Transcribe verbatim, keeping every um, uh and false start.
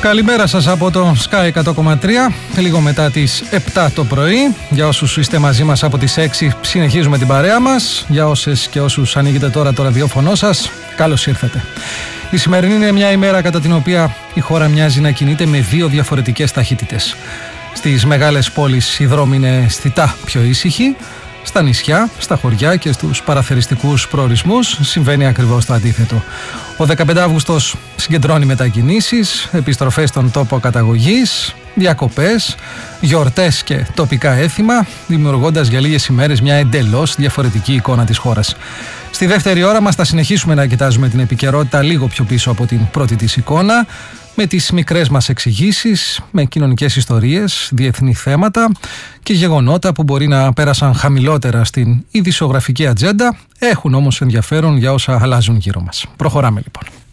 Καλημέρα σας από το Sky εκατό κόμμα τρία, λίγο μετά τις επτά το πρωί. Για όσους είστε μαζί μας από τις έξι, συνεχίζουμε την παρέα μας. Για όσες και όσους ανοίγετε τώρα το ραδιόφωνο σας, καλώς ήρθατε. Η σημερινή είναι μια ημέρα κατά την οποία η χώρα μοιάζει να κινείται με δύο διαφορετικές ταχύτητες. Στις μεγάλες πόλεις οι δρόμοι είναι αισθητά πιο ήσυχοι. Στα νησιά, στα χωριά και στους παραθεριστικούς προορισμούς συμβαίνει ακριβώς το αντίθετο. Ο δεκαπέντε Αυγούστος συγκεντρώνει μετακινήσεις, επιστροφές στον τόπο καταγωγής, διακοπές, γιορτές και τοπικά έθιμα, δημιουργώντας για λίγες ημέρες μια εντελώς διαφορετική εικόνα της χώρας. Στη δεύτερη ώρα μας θα συνεχίσουμε να κοιτάζουμε την επικαιρότητα λίγο πιο πίσω από την πρώτη της εικόνα, με τις μικρές μας εξηγήσεις, με κοινωνικές ιστορίες, διεθνή θέματα και γεγονότα που μπορεί να πέρασαν χαμηλότερα στην ειδησιογραφική ατζέντα, έχουν όμως ενδιαφέρον για όσα αλλάζουν γύρω μας. Προχωράμε λοιπόν.